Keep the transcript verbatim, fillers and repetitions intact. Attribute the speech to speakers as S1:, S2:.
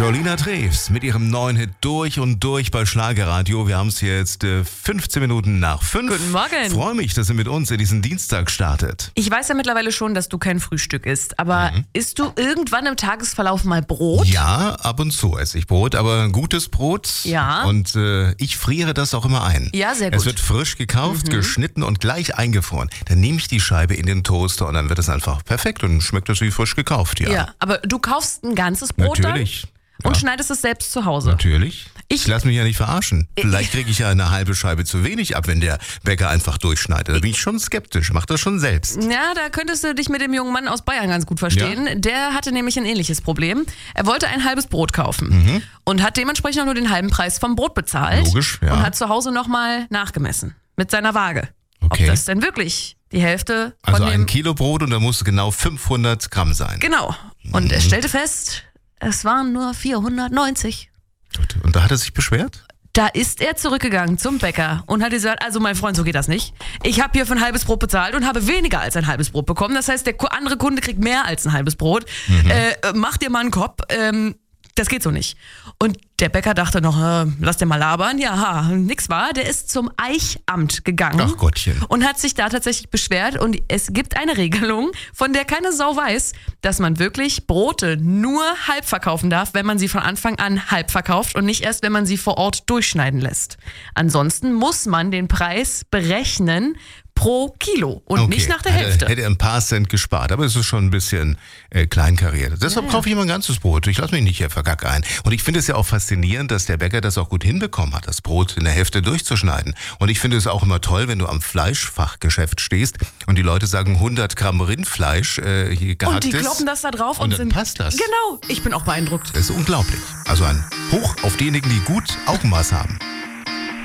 S1: Jolina Treves mit ihrem neuen Hit Durch und Durch bei Schlagerradio. Wir haben es jetzt äh, fünfzehn Minuten nach fünf.
S2: Guten Morgen.
S1: Freue mich, dass ihr mit uns in diesen Dienstag startet.
S2: Ich weiß ja mittlerweile schon, dass du kein Frühstück isst, aber mhm. isst du irgendwann im Tagesverlauf mal Brot?
S1: Ja, ab und zu esse ich Brot, aber gutes Brot.
S2: Ja.
S1: Und äh, ich friere das auch immer ein.
S2: Ja, sehr gut.
S1: Es wird frisch gekauft, mhm. geschnitten und gleich eingefroren. Dann nehme ich die Scheibe in den Toaster und dann wird es einfach perfekt und schmeckt es wie frisch gekauft. Ja,
S2: ja, aber du kaufst ein ganzes Brot
S1: Natürlich.
S2: dann? Und ja. schneidest es selbst zu Hause?
S1: Natürlich.
S2: Ich,
S1: ich lasse mich ja nicht verarschen. Vielleicht kriege ich ja eine halbe Scheibe zu wenig ab, wenn der Bäcker einfach durchschneidet. Da bin ich schon skeptisch. Mach das schon selbst.
S2: Ja, da könntest du dich mit dem jungen Mann aus Bayern ganz gut verstehen. Ja. Der hatte nämlich ein ähnliches Problem. Er wollte ein halbes Brot kaufen mhm. und hat dementsprechend auch nur den halben Preis vom Brot bezahlt.
S1: Logisch, ja.
S2: Und hat zu Hause nochmal nachgemessen mit seiner Waage.
S1: Okay.
S2: Ob das denn wirklich die Hälfte von
S1: Also
S2: dem...
S1: ein Kilo Brot und da muss genau fünfhundert Gramm sein.
S2: Genau. Und mhm. er stellte fest... Es waren nur vierhundertneunzig.
S1: Gut. Und da hat er sich beschwert?
S2: Da ist er zurückgegangen zum Bäcker und hat gesagt, also mein Freund, so geht das nicht. Ich habe hier für ein halbes Brot bezahlt und habe weniger als ein halbes Brot bekommen. Das heißt, der andere Kunde kriegt mehr als ein halbes Brot. Mhm. Äh, mach dir mal einen Kopf. Ähm, das geht so nicht. Und der Bäcker dachte noch, äh, lass den mal labern. Ja, ha, nix war. Der ist zum Eichamt gegangen.
S1: Ach Gottchen.
S2: Und hat sich da tatsächlich beschwert. Und es gibt eine Regelung, von der keine Sau weiß, dass man wirklich Brote nur halb verkaufen darf, wenn man sie von Anfang an halb verkauft und nicht erst, wenn man sie vor Ort durchschneiden lässt. Ansonsten muss man den Preis berechnen pro Kilo und
S1: okay.
S2: nicht nach der
S1: hätte,
S2: Hälfte.
S1: Hätte er ein paar Cent gespart, aber es ist schon ein bisschen äh, kleinkariert. Deshalb ja, ja. kaufe ich immer ein ganzes Brot. Ich lasse mich nicht hier verkack ein. Und ich finde es ja auch faszinierend, dass der Bäcker das auch gut hinbekommen hat, das Brot in der Hälfte durchzuschneiden. Und ich finde es auch immer toll, wenn du am Fleischfachgeschäft stehst und die Leute sagen hundert Gramm Rindfleisch äh, hier gehacktes.
S2: Und die kloppen das da drauf und,
S1: und dann
S2: sind...
S1: passt das.
S2: Genau, ich bin auch beeindruckt.
S1: Das ist unglaublich. Also ein Hoch auf diejenigen, die gut Augenmaß haben.